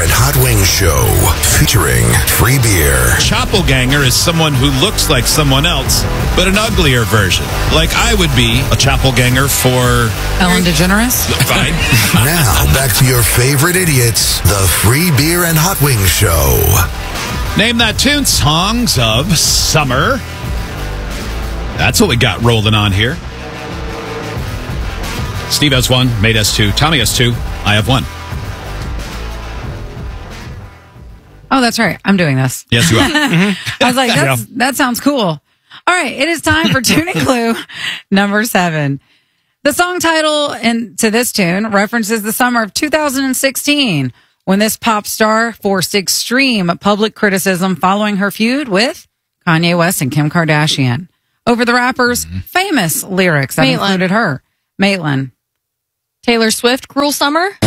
and Hot Wings Show, featuring free beer. Chappelganger is someone who looks like someone else, but an uglier version. Like I would be a chappelganger for Ellen DeGeneres. Fine. Now, back to your favorite idiots, the Free Beer and Hot Wings Show. Name that tune. Songs of Summer. That's what we got rolling on here. Steve has one, Mate has two, Tommy has two, I have one. Oh, that's right. I'm doing this. Yes, you are. I was like, that sounds cool. All right. It is time for tuning clue number 7. The song title to this tune references the summer of 2016 when this pop star forced extreme public criticism following her feud with Kanye West and Kim Kardashian over the rapper's famous lyrics that included her. Maitland. Taylor Swift, Cruel Summer?